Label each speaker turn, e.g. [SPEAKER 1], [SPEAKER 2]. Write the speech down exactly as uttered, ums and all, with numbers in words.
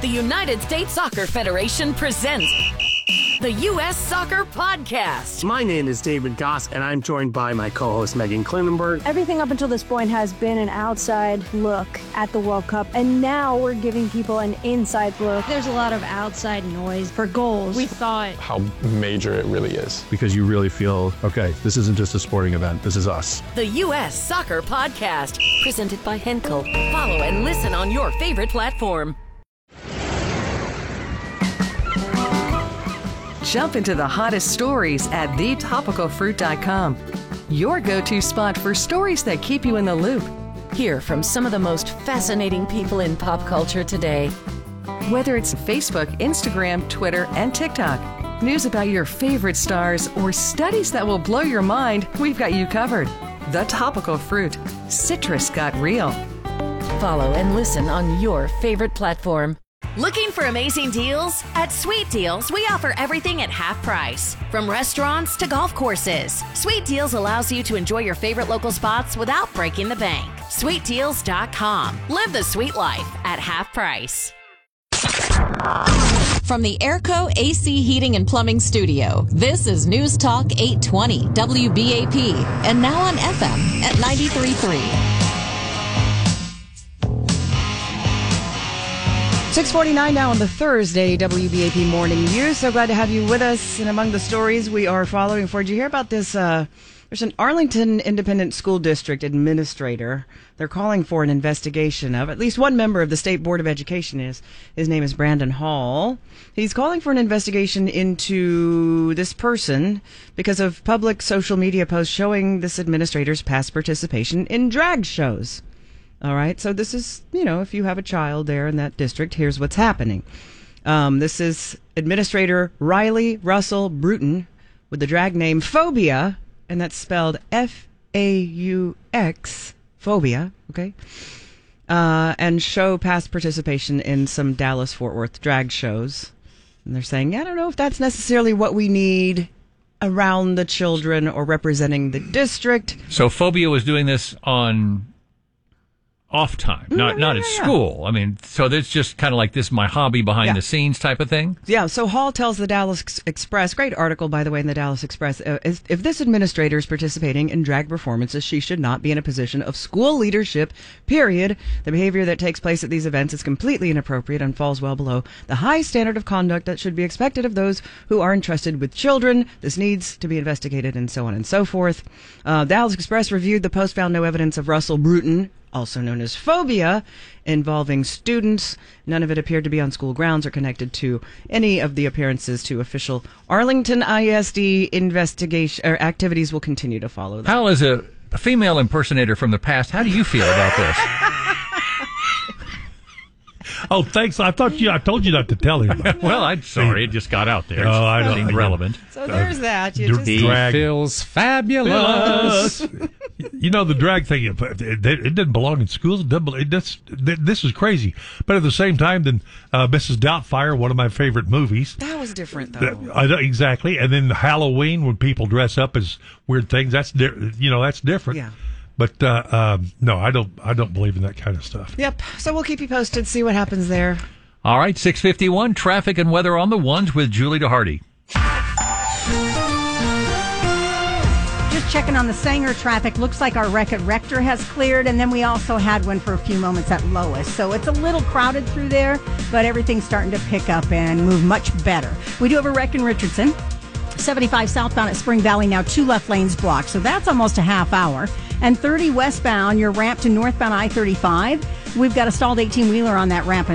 [SPEAKER 1] The United States Soccer Federation presents the U S Soccer Podcast.
[SPEAKER 2] My name is David Goss, and I'm joined by my co-host Megan Klinenberg.
[SPEAKER 3] Everything up until this point has been an outside look at the World Cup, and now we're giving people an inside look.
[SPEAKER 4] There's a lot of outside noise for goals. We thought
[SPEAKER 5] how major it really is.
[SPEAKER 6] Because you really feel, okay, this isn't just a sporting event, this is us.
[SPEAKER 1] The U S Soccer Podcast, presented by Henkel. Follow and listen on your favorite platform.
[SPEAKER 7] Jump into the hottest stories at the topical fruit dot com. Your go-to spot for stories that keep you in the loop.
[SPEAKER 1] Hear from some of the most fascinating people in pop culture today.
[SPEAKER 7] Whether it's Facebook, Instagram, Twitter, and TikTok, news about your favorite stars, or studies that will blow your mind, we've got you covered. The Topical Fruit. Citrus got real.
[SPEAKER 1] Follow and listen on your favorite platform. Looking for amazing deals? At Sweet Deals, we offer everything at half price. From restaurants to golf courses, Sweet Deals allows you to enjoy your favorite local spots without breaking the bank. sweet deals dot com. Live the sweet life at half price.
[SPEAKER 8] From the Airco A C Heating and Plumbing Studio, this is News Talk eight twenty W B A P, and now on F M at ninety-three point three.
[SPEAKER 9] six forty-nine now on the Thursday W B A P Morning News. So glad to have you with us. And among the stories we are following for, did you hear about this? Uh, there's an Arlington Independent School District administrator. They're calling for an investigation of at least one member of the State Board of Education. Is his name is Brandon Hall. He's calling for an investigation into this person because of public social media posts showing this administrator's past participation in drag shows. All right, so this is, you know, if you have a child there in that district, here's what's happening. Um, this is Administrator Riley Russell Bruton with the drag name Phobia, and that's spelled F A U X, Phobia, okay? Uh, and show past participation in some Dallas-Fort Worth drag shows. And they're saying, I don't know if that's necessarily what we need around the children or representing the district.
[SPEAKER 10] So Phobia was doing this on off time, not
[SPEAKER 9] yeah,
[SPEAKER 10] not
[SPEAKER 9] yeah,
[SPEAKER 10] at
[SPEAKER 9] yeah.
[SPEAKER 10] school. I mean, so that's just kind of like this my hobby behind
[SPEAKER 9] Yeah.
[SPEAKER 10] the scenes type of thing.
[SPEAKER 9] Yeah, so Hall tells the Dallas Ex- Express, great article, by the way, in the Dallas Express, uh, if, if this administrator is participating in drag performances, she should not be in a position of school leadership, period. The behavior that takes place at these events is completely inappropriate and falls well below the high standard of conduct that should be expected of those who are entrusted with children. This needs to be investigated, and so on and so forth. Uh, Dallas Express reviewed the post, found no evidence of Russell Bruton, also known as Phobia, involving students. None of it appeared to be on school grounds or connected to any of the appearances to official Arlington I S D investigation or activities will continue to follow that.
[SPEAKER 10] How, as a, a female impersonator from the past, how do you feel about this?
[SPEAKER 11] Oh, thanks. I thought you. I told you not to tell him.
[SPEAKER 10] Well, I'm sorry. It just got out there.
[SPEAKER 11] Oh, I don't
[SPEAKER 10] seemed
[SPEAKER 11] I,
[SPEAKER 10] relevant.
[SPEAKER 9] So there's that. You
[SPEAKER 11] Dr-
[SPEAKER 9] just
[SPEAKER 10] He
[SPEAKER 11] drag.
[SPEAKER 10] feels fabulous.
[SPEAKER 11] You know, the drag thing, it, it, it didn't belong in schools. It doesn't, it does, this is crazy. But at the same time, then uh, Missus Doubtfire, one of my favorite movies.
[SPEAKER 9] That was different, though.
[SPEAKER 11] That, I, don't- exactly. And then Halloween, when people dress up as weird things, that's di- you know that's different.
[SPEAKER 9] Yeah.
[SPEAKER 11] But uh, um, no, I don't. I don't believe in that kind of stuff.
[SPEAKER 9] Yep. So we'll keep you posted, see what happens there.
[SPEAKER 10] All right, six fifty-one, traffic and weather on the ones with Julie DeHardy.
[SPEAKER 4] just checking on the Sanger traffic. Looks like our wreck at Rector has cleared, and then we also had one for a few moments at Lois. So it's a little crowded through there, but everything's starting to pick up and move much better. We do have a wreck in Richardson. seventy-five southbound at Spring Valley, now two left lanes blocked, so that's almost a half hour. And thirty westbound, your ramp to northbound I thirty-five. We've got a stalled eighteen-wheeler on that ramp.